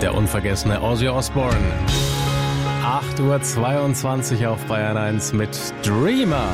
der unvergessene Ozzy Osbourne. 8:22 Uhr auf Bayern 1 mit Dreamer.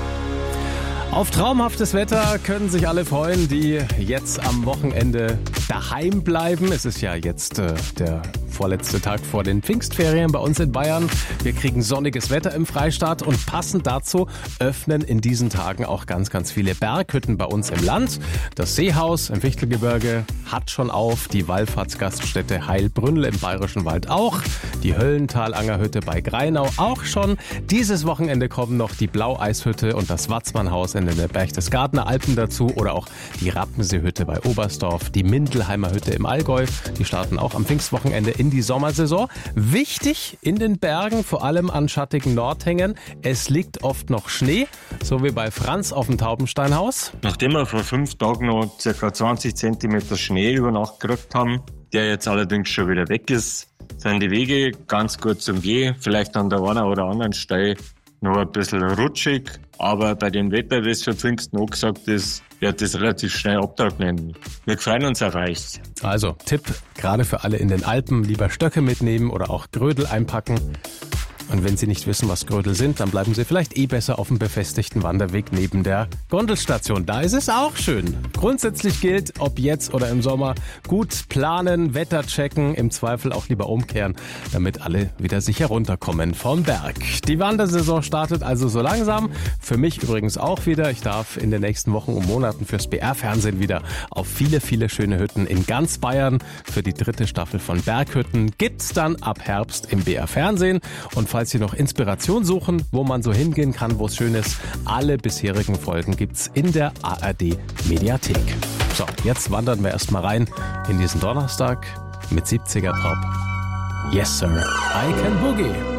Auf traumhaftes Wetter können sich alle freuen, die jetzt am Wochenende daheim bleiben. Es ist ja jetzt der vorletzte Tag vor den Pfingstferien bei uns in Bayern. Wir kriegen sonniges Wetter im Freistaat und passend dazu öffnen in diesen Tagen auch ganz, ganz viele Berghütten bei uns im Land. Das Seehaus im Fichtelgebirge hat schon auf, die Wallfahrtsgaststätte Heilbrünnel im Bayerischen Wald auch, die Höllental-Angerhütte bei Greinau auch schon. Dieses Wochenende kommen noch die Blaueishütte und das Watzmannhaus in den Berchtesgadener Alpen dazu oder auch die Rappenseehütte bei Oberstdorf, die Mindelheimer Hütte im Allgäu. Die starten auch am Pfingstwochenende in die Sommersaison. Wichtig in den Bergen, vor allem an schattigen Nordhängen, es liegt oft noch Schnee, so wie bei Franz auf dem Taubensteinhaus. Nachdem wir vor 5 Tagen noch ca. 20 cm Schnee über Nacht gekriegt haben, der jetzt allerdings schon wieder weg ist, sind die Wege ganz gut zum Gehen, vielleicht an der einen oder anderen Stelle noch ein bisschen rutschig, aber bei dem Wetter, das für Pfingsten angesagt ist, wird das relativ schnell abtrocknen. Wir freuen uns auf euch. Also Tipp, gerade für alle in den Alpen, lieber Stöcke mitnehmen oder auch Grödel einpacken. Und wenn Sie nicht wissen, was Grödel sind, dann bleiben Sie vielleicht besser auf dem befestigten Wanderweg neben der Gondelstation. Da ist es auch schön. Grundsätzlich gilt, ob jetzt oder im Sommer, gut planen, Wetter checken, im Zweifel auch lieber umkehren, damit alle wieder sicher runterkommen vom Berg. Die Wandersaison startet also so langsam. Für mich übrigens auch wieder. Ich darf in den nächsten Wochen und Monaten fürs BR-Fernsehen wieder auf viele, viele schöne Hütten in ganz Bayern. Für die 3. Staffel von Berghütten gibt's dann ab Herbst im BR-Fernsehen. Und falls Sie noch Inspiration suchen, wo man so hingehen kann, wo es schön ist, alle bisherigen Folgen gibt's in der ARD-Mediathek. So, jetzt wandern wir erstmal rein in diesen Donnerstag mit 70er Pop. Yes, sir, I can boogie.